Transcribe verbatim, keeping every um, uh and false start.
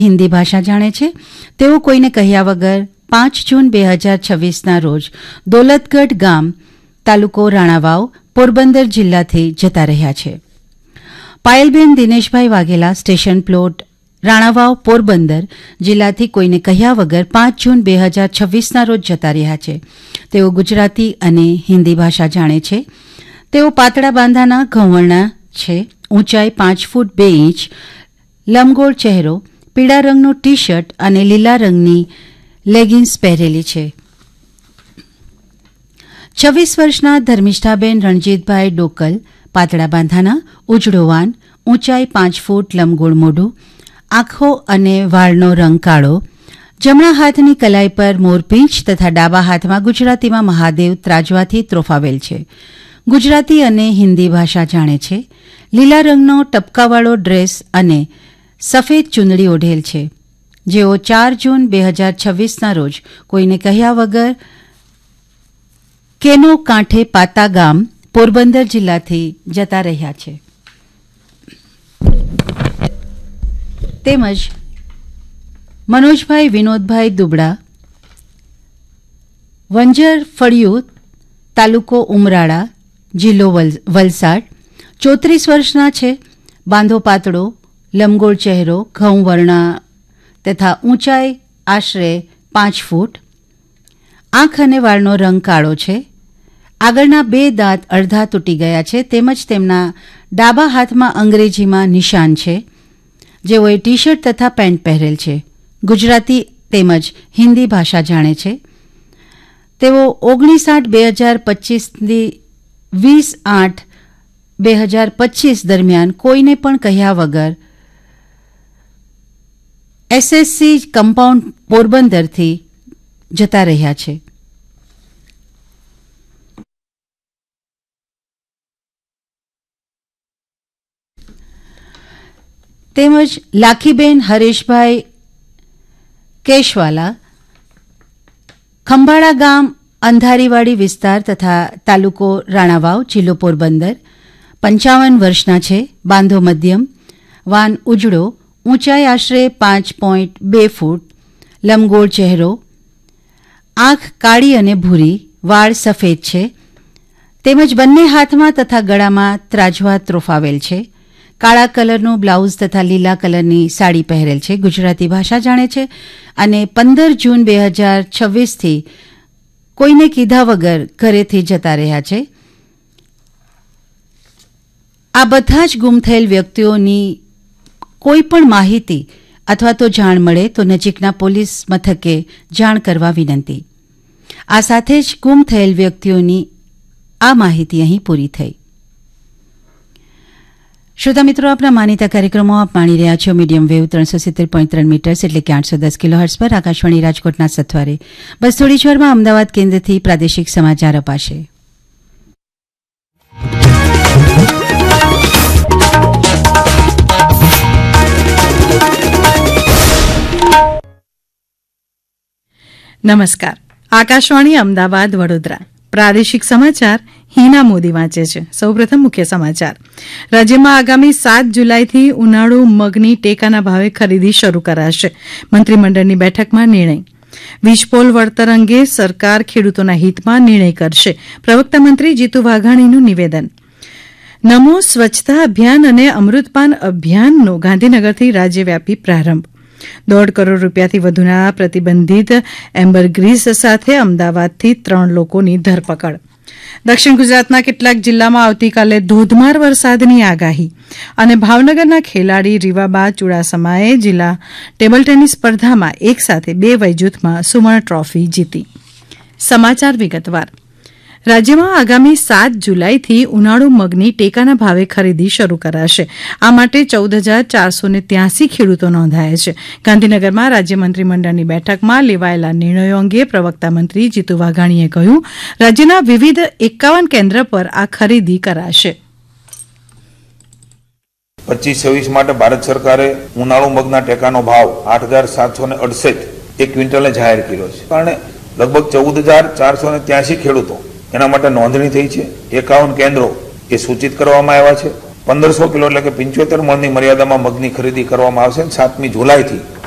હિન્દી ભાષા જાણે છે તેઓ કોઈને કહ્યા વગર પાંચ જૂન બે હજાર છવ્વીસના રોજ દોલતગઢ ગામ તાલુકો રાણાવાવ પોરબંદર જિલ્લાથી જતા રહ્યા છે. પાયલબેન દિનેશભાઈ વાઘેલા સ્ટેશન પ્લોટ રાણાવાવ પોરબંદર જિલ્લાથી કોઈને કહ્યા વગર પાંચ જૂન બે હજાર છવ્વીસના રોજ જતા રહ્યા છે. તેઓ ગુજરાતી અને હિન્દી ભાષા જાણે છે. તેઓ પાતળા બાંધાના ઘઉંવર્ણા છે. ઊંચાઈ પાંચ ફૂટ બે ઇંચ, લંબગોળ ચહેરો, પીળા રંગનું ટી શર્ટ અને લીલા રંગની લેગિન્સ પહેરેલી છે. છવ્વીસ વર્ષના ધર્મિષ્ઠાબેન રણજીતભાઈ ડોકલ, પાતળા બાંધાના, ઉજળોવાન, ઊંચાઈ પાંચ ફૂટ, લંબગોળ મોઢું, આંખો અને વાળનો રંગ કાળો, જમણા હાથની કલાઈ પર મોરપીંછ તથા ડાબા હાથમાં ગુજરાતીમાં મહાદેવ ત્રાજવાથી ત્રોફાવેલ છે. ગુજરાતી અને હિન્દી ભાષા જાણે છે. લીલા રંગનો ટપકાવાળો ડ્રેસ અને સફેદ ચૂંદડી ઓઢેલ છે. જેઓ ચાર જૂન બે હજાર છવ્વીસના રોજ કોઈને કહ્યા વગર કેનો કાંઠે પાતા ગામ પોરબંદર જિલ્લાથી જતા રહ્યા છે. તેમજ મનોજભાઈ વિનોદભાઈ દુબડા, વંજર ફળિયું, તાલુકો ઉમરાળા, જિલ્લો વલસાડ, ચોત્રીસ વર્ષના છે. બાંધો પાતળો, લંબગોળ ચહેરો, ઘઉં વર્ણા તથા ઊંચાઈ આશરે પાંચ ફૂટ, આંખ અને વાળનો રંગ કાળો છે. આગળના બે દાંત અડધા તૂટી ગયા છે. તેમજ તેમના ડાબા હાથમાં અંગ્રેજીમાં નિશાન છે. જેઓએ ટી શર્ટ તથા પેન્ટ પહેરેલ છે. ગુજરાતી તેમજ હિન્દી ભાષા જાણે છે. તેઓ ઓગણીસ આઠ બે હજાર પચીસથી વીસ આઠ બે હજાર પચીસ દરમિયાન કોઈને પણ કહ્યા વગર એસએસસી કમ્પાઉન્ડ પોરબંદરથી જતા રહ્યા છે. તેમજ લાખીબેન હરેશભાઈ કેશવાલા, ખંભાળા ગામ અંધારીવાડી વિસ્તાર તથા તાલુકો રાણાવાવ, જિલ્લો પોરબંદર, પંચાવન વર્ષના છે. બાંધો મધ્યમ, વાન ઉજળો, ઊંચાઈ આશરે પાંચ પોઈન્ટ બે ફૂટ, લંબગોળ ચહેરો, આંખ કાળી અને ભૂરી, વાળ સફેદ છે. તેમજ બંને હાથમાં તથા ગળામાં ત્રાજવા ત્રોફાવેલ છે. કાળા કલરનું બ્લાઉઝ તથા લીલા કલરની સાડી પહેરેલ છે. ગુજરાતી ભાષા જાણે છે અને પંદર જૂન બે હજાર છવ્વીસથી કોઈને કીધા વગર ઘરેથી જતા રહ્યા છે. આ બધા જ ગુમ થયેલ વ્યક્તિઓની કોઈ પણ માહિતી અથવા તો જાણ મળે તો નજીકના પોલીસ મથકે જાણ કરવા વિનંતી. આ સાથે જ ગુમ થયેલ વ્યક્તિઓની આ માહિતી અહીં પૂરી થઈ. શ્રોતા મિત્રો, આપણા માનીતા કાર્યક્રમો આપ માણી રહ્યા છો મીડિયમ વેવ ત્રણસો સિત્તેર પોઈન્ટ ત્રણ મીટર્સ એટલે કે આઠસો દસ કિલો હર્ટ્ઝ પર આકાશવાણી રાજકોટના સથવારે. બસ થોડી જ વારમાં અમદાવાદ કેન્દ્રથી પ્રાદેશિક સમાચાર અપાશે. નમસ્કાર. આકાશવાણી અમદાવાદ વડોદરા પ્રાદેશિક સમાચાર હિના મોદી વાંચે છે. સૌપ્રથમ મુખ્ય સમાચાર. રાજ્યમાં આગામી સાત જુલાઈથી ઉનાળુ મગની ટેકાના ભાવે ખરીદી શરૂ કરાશે. મંત્રીમંડળની બેઠકમાં નિર્ણય. વીજપોલ વળતર અંગે સરકાર ખેડૂતોના હિતમાં નિર્ણય કરશે. પ્રવક્તા મંત્રી જીતુ વાઘાણીનું નિવેદન. નમો સ્વચ્છતા અભિયાન અને અમૃતપાન અભિયાનનો ગાંધીનગરથી રાજ્યવ્યાપી પ્રારંભ. દોઢ કરોડ રૂપિયાથી વધુના પ્રતિબંધિત એમ્બરગ્રીસ સાથે અમદાવાદથી ત્રણ લોકોની ધરપકડ. દક્ષિણ ગુજરાતના કેટલાક જિલ્લામાં આવતીકાલે ધોધમાર વરસાદની આગાહી અને ભાવનગરના ખેલાડી રીવાબા ચુડાસમાએ જિલ્લા ટેબલ ટેનિસ સ્પર્ધામાં એક સાથે બે વયજૂથમાં સુવર્ણ ટ્રોફી જીતી. સમાચાર વિગતવાર. રાજ્યમાં આગામી સાત જુલાઈથી ઉનાળુ મગની ટેકાના ભાવે ખરીદી શરૂ કરાશે. આ માટે ચૌદ હજાર ચારસો ત્યાસી ખેડૂતો નોંધાયા છે. ગાંધીનગરમાં રાજ્ય મંત્રીમંડળની બેઠકમાં લેવાયેલા નિર્ણયો અંગે પ્રવક્તા મંત્રી જીતુ વાઘાણીએ કહ્યું, રાજ્યના વિવિધ એકાવન કેન્દ્ર પર આ ખરીદી કરાશે. પચીસ છવ્વીસ માટે ભારત સરકારે ઉનાળુ મગના ટેકાનો ભાવ આઠ હજાર સાતસો ને અડસઠ એક ક્વિન્ટલે જાહેર કર્યો છે. કારણે લગભગ ચૌદ હજાર ચારસો ને ત્યાસી ખેડૂતો એના માટે નોંધણી થઈ છે. એકાવન કેન્દ્રો એ સૂચિત કરવામાં આવ્યા છે. પંદરસો કિલો એટલે કે પંચોતેર મણની મર્યાદામાં મગની ખરીદી કરવામાં આવશે. સાતમી જુલાઈથી